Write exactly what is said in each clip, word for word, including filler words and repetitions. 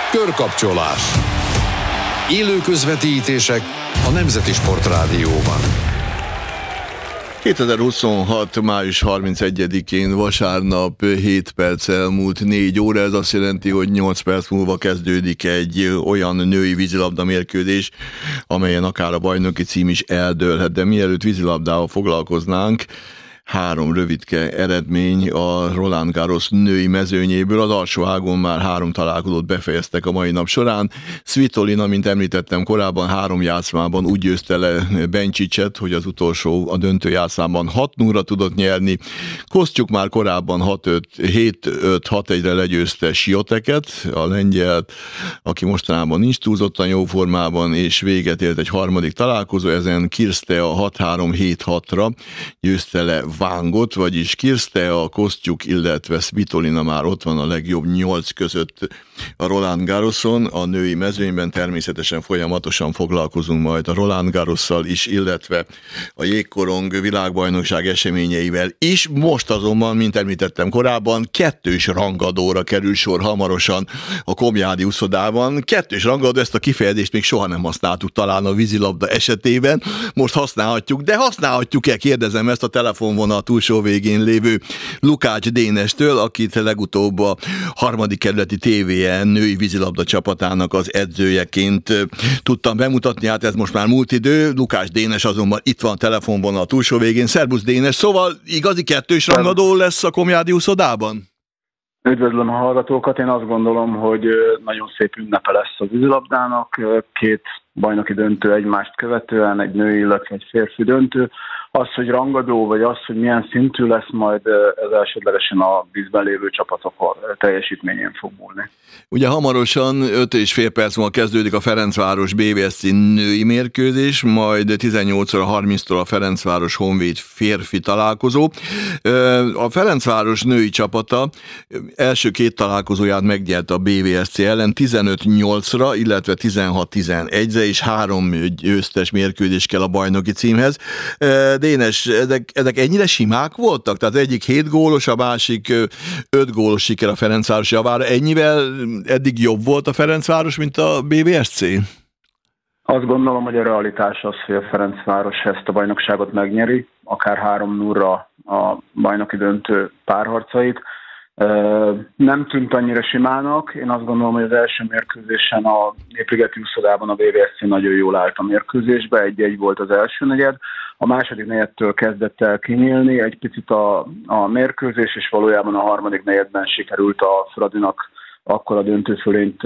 Körkapcsolás. Élő közvetítések a Nemzeti Sportrádióban. kétezer-huszonhat. május harmincegyedikén vasárnap hét perc elmúlt négy óra, ez azt jelenti, hogy nyolc perc múlva kezdődik egy olyan női vízilabda mérkőzés, amelyen akár a bajnoki cím is eldőlhet, de mielőtt vízilabdával foglalkoznánk, három rövidke eredmény a Roland Garros női mezőnyéből. Az alsóágon már három találkozót befejeztek a mai nap során. Svitolina, mint említettem korábban, három játszmában úgy győzte le Benčicset, hogy az utolsó, a döntő játszmában hat nulla tudott nyerni. Kosztjuk már korábban hat öt, hét öt hat egyre legyőzte Sioteket, a lengyelt, aki mostanában nincs túlzottan jó formában, és véget ért egy harmadik találkozó, ezen Kirstea hat három hét hatra győzte le Vángot, vagyis Kirstea, Kosztjuk, illetve Svitolina már ott van a legjobb nyolc között a Roland Garroson. A női mezőnyben természetesen folyamatosan foglalkozunk majd a Roland Garrosszal is, illetve a jégkorong világbajnokság eseményeivel is. Most azonban, mint említettem korábban, kettős rangadóra kerül sor hamarosan a Komjádi uszodában. Kettős rangadó, ezt a kifejezést még soha nem használtuk talán a vízilabda esetében. Most használhatjuk, de használhatjuk-e? Kérdezem ezt a telefonvonal a túlsó végén lévő Lukács Dénestől, akit legutóbb a harmadik kerületi té vé en női vízilabda csapatának az edzőjeként tudtam bemutatni, hát ez most már múlt idő. Lukács Dénes azonban itt van a telefonvonal a túlsó végén. Szerbusz Dénes, szóval igazi kettős rangadó lesz a Komjádi uszodában? Üdvözlöm a hallgatókat, én azt gondolom, hogy nagyon szép ünnepe lesz a vízilabdának, két bajnoki döntő egymást követően, egy női, illetve egy férfi döntő. Az, hogy rangadó, vagy az, hogy milyen szintű lesz, majd ez elsődlegesen a vízben lévő csapatok teljesítményén fog múlni. Ugye hamarosan öt és fél perc múlva kezdődik a Ferencváros bé vé es cé női mérkőzés, majd tizennyolc óra harminctól a Ferencváros Honvéd férfi találkozó. A Ferencváros női csapata első két találkozóját megnyerte a bé vé es cé ellen tizenöt nyolcra, illetve tizenhat tizenegyre, és három győztes mérkőzés kell a bajnoki címhez. Dénes, ezek, ezek ennyire simák voltak? Tehát egyik hét gólos, a másik öt gólos siker a Ferencváros javára. Ennyivel eddig jobb volt a Ferencváros, mint a bé vé es cé? Azt gondolom, hogy a realitás az, hogy a Ferencváros ezt a bajnokságot megnyeri, akár három nulla a bajnoki döntő párharcait. Nem tűnt annyira simának. Én azt gondolom, hogy az első mérkőzésen a Népligeti uszodában a bé vé es cé nagyon jól állt a mérkőzésbe, egy-egy volt az első negyed. A második negyedtől kezdett el kinyílni egy picit a, a mérkőzés, és valójában a harmadik negyedben sikerült a Fradinak akkor a döntőfölényt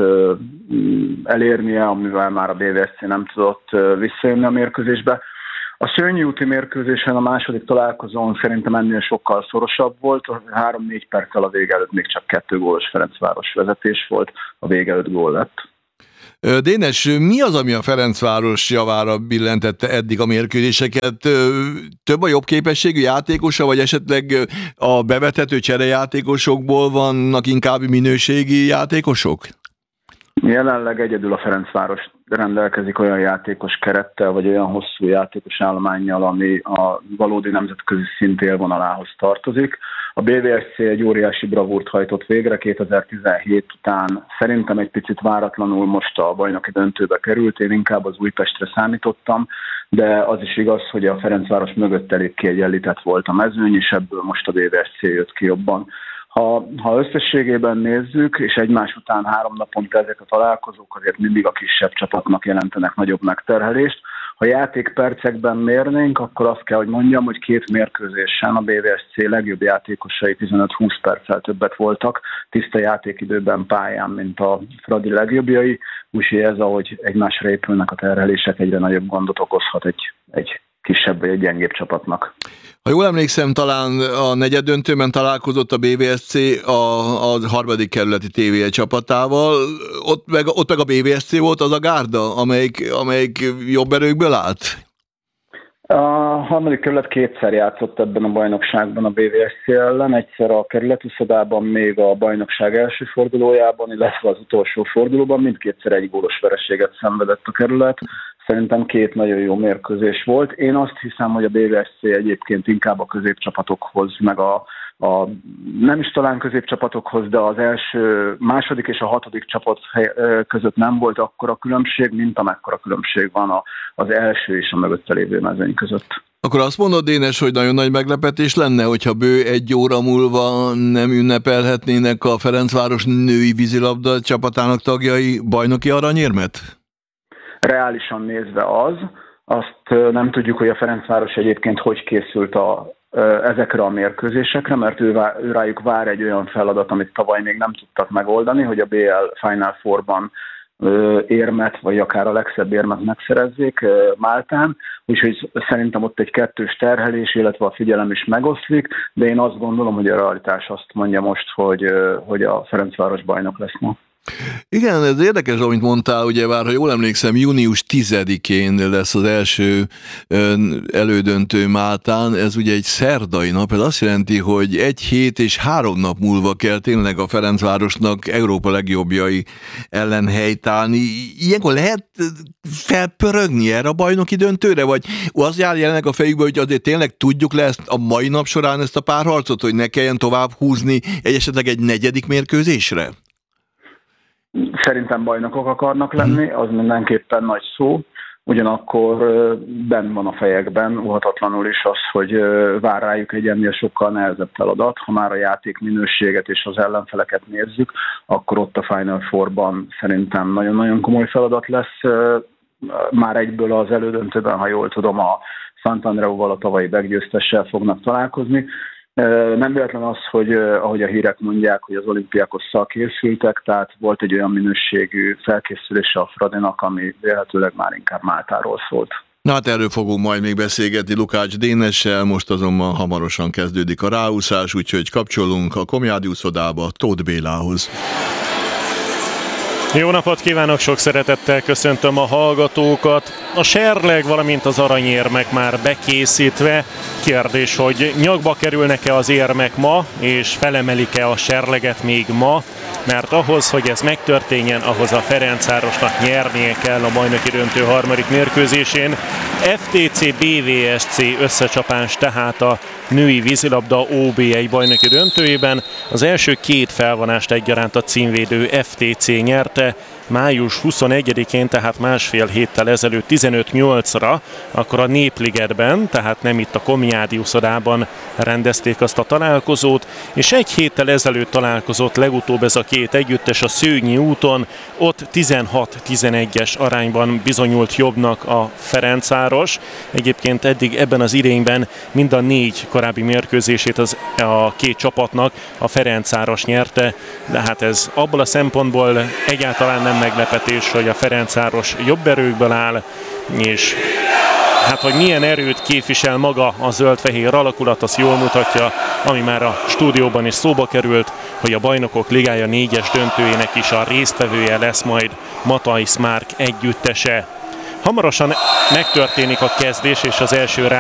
elérnie, amivel már a bé vé es cé nem tudott visszajönni a mérkőzésbe. A Szőnyi úti mérkőzésen a második találkozón szerintem ennél sokkal szorosabb volt. három-négy perccel a vége előtt még csak kettő gólos Ferencváros vezetés volt, a vége előtt gól lett. Dénes, mi az, ami a Ferencváros javára billentette eddig a mérkőzéseket? Több a jobb képességű játékosa, vagy esetleg a bevethető cserejátékosokból vannak inkább minőségi játékosok? Jelenleg egyedül a Ferencváros rendelkezik olyan játékos kerettel, vagy olyan hosszú játékos állománnyal, ami a valódi nemzetközi szint élvonalához tartozik. A bé vé es cé egy óriási bravúrt hajtott végre kétezer-tizenhét után, szerintem egy picit váratlanul most a bajnoki döntőbe került, én inkább az Újpestre számítottam, de az is igaz, hogy a Ferencváros mögött elég kiegyenlített volt a mezőny, és ebből most a bé vé es cé jött ki jobban. Ha, ha összességében nézzük, és egymás után három naponta ezek a találkozók azért mindig a kisebb csapatnak jelentenek nagyobb megterhelést. Ha játékpercekben mérnénk, akkor azt kell, hogy mondjam, hogy két mérkőzésen a bé vé es cé legjobb játékosai tizenöt-húsz perccel többet voltak, tiszta játékidőben pályán, mint a Fradi legjobbjai, úgyhogy ez, ahogy egymásra épülnek a terhelések, egyre nagyobb gondot okozhat egy, egy kisebb vagy egy gyengébb csapatnak. Ha jól emlékszem, talán a negyeddöntőben találkozott a bé vé es cé a, a harmadik kerületi té vé egy csapatával, ott meg, ott meg a bé vé es cé volt az a gárda, amelyik, amelyik jobb erőkből állt? A harmadik kerület kétszer játszott ebben a bajnokságban a bé vé es cé ellen, egyszer a kerületuszodában, még a bajnokság első fordulójában, illetve az utolsó fordulóban mindkétszer egy gólos vereséget szenvedett a kerület. Szerintem két nagyon jó mérkőzés volt. Én azt hiszem, hogy a bé vé es cé egyébként inkább a középcsapatokhoz, meg a, a nem is talán középcsapatokhoz, de az első, második és a hatodik csapat között nem volt akkora különbség, mint amekkora különbség van a, az első és a mögötte lévő mezőny között. Akkor azt mondod, Dénes, hogy nagyon nagy meglepetés lenne, hogyha bő egy óra múlva nem ünnepelhetnének a Ferencváros női vízilabda csapatának tagjai bajnoki aranyérmet? Reálisan nézve az, azt nem tudjuk, hogy a Ferencváros egyébként hogy készült a, ezekre a mérkőzésekre, mert ő, ő rájuk vár egy olyan feladat, amit tavaly még nem tudtak megoldani, hogy a bé el Final Four-ban érmet, vagy akár a legszebb érmet megszerezzék Máltán, úgyhogy szerintem ott egy kettős terhelés, illetve a figyelem is megoszlik, de én azt gondolom, hogy a realitás azt mondja most, hogy, hogy a Ferencváros bajnok lesz ma. Igen, ez érdekes, amit mondtál, ugye bár, ha jól emlékszem, június tizedikén lesz az első elődöntő Máltán, ez ugye egy szerdai nap, ez azt jelenti, hogy egy hét és három nap múlva kell tényleg a Ferencvárosnak Európa legjobbjai ellen helytállni. Ilyenkor lehet felpörögni erre a bajnoki döntőre, vagy az jár jelenleg a fejükbe, hogy azért tényleg tudjuk le ezt a mai nap során ezt a párharcot, hogy ne kelljen tovább húzni egy esetleg egy negyedik mérkőzésre? Szerintem bajnokok akarnak lenni, az mindenképpen nagy szó, ugyanakkor benn van a fejekben óhatatlanul is az, hogy vár rájuk egy ennél sokkal nehezebb feladat. Ha már a játék minőséget és az ellenfeleket nézzük, akkor ott a Final Four-ban szerintem nagyon-nagyon komoly feladat lesz. Már egyből az elődöntőben, ha jól tudom, a Sant'Andreóval, a tavalyi meggyőztessel fognak találkozni. Nem véletlen az, hogy ahogy a hírek mondják, hogy az Olympiakosszal készültek, tehát volt egy olyan minőségű felkészülése a Fradinak, ami vélhetőleg már inkább Máltáról szólt. Na hát erről fogunk majd még beszélgetni Lukács Dénessel, most azonban hamarosan kezdődik a ráúszás, úgyhogy kapcsolunk a Komjádi úszodába Tóth Bélához. Jó napot kívánok, sok szeretettel köszöntöm a hallgatókat. A serleg, valamint az aranyérmek már bekészítve. Kérdés, hogy nyakba kerülnek-e az érmek ma, és felemelik-e a serleget még ma, mert ahhoz, hogy ez megtörténjen, ahhoz a Ferencvárosnak nyernie kell a bajnoki döntő harmadik mérkőzésén. ef té cé bé vé es cé összecsapás tehát a női vízilabda ó bé egy bajnoki döntőjében. Az első két felvonást egyaránt a címvédő ef té cé nyerte, május huszonegyedikén, tehát másfél héttel ezelőtt tizenöt nyolcra, akkor a Népligetben, tehát nem itt a Komjádi úszodában rendezték azt a találkozót, és egy héttel ezelőtt találkozott legutóbb ez a két együttes a Szőnyi úton, ott tizenhat tizenegyes arányban bizonyult jobbnak a Ferencváros. Egyébként eddig ebben az idényben mind a négy korábbi mérkőzését az, a két csapatnak a Ferencváros nyerte, de hát ez abból a szempontból egyáltalán nem meglepetés, hogy a Ferencváros jobb erőkből áll, és hát, hogy milyen erőt képvisel maga a zöld-fehér alakulat, az jól mutatja, ami már a stúdióban is szóba került, hogy a Bajnokok Ligája négyes döntőjének is a résztvevője lesz majd Matthijs Márk együttese. Hamarosan megtörténik a kezdés, és az első rá